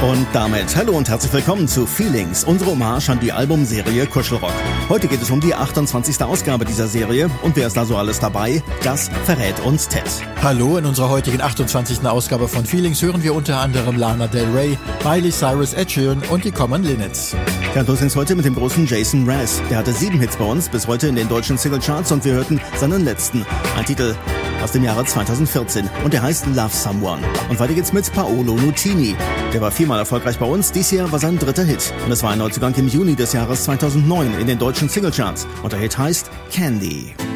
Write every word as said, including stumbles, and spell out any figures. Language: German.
Und damit hallo und herzlich willkommen zu Feelings, unsere Hommage an die Albumserie Kuschelrock. Heute geht es um die achtundzwanzigste Ausgabe dieser Serie und wer ist da so alles dabei? Das verrät uns Ted. Hallo, in unserer heutigen achtundzwanzigsten Ausgabe von Feelings hören wir unter anderem Lana Del Rey, Miley Cyrus, Ed Sheeran und die Common Linnets. Ja, los geht's heute mit dem großen Jason Mraz. Der hatte sieben Hits bei uns bis heute in den deutschen Singlecharts und wir hörten seinen letzten, ein Titel aus dem Jahre zweitausendvierzehn und der heißt Love Someone. Und weiter geht's mit Paolo Nutini. Der war viermal erfolgreich bei uns, dies Jahr war sein dritter Hit und es war ein Neuzugang im Juni des Jahres zweitausendneun in den deutschen Singlecharts und der Hit heißt Candy.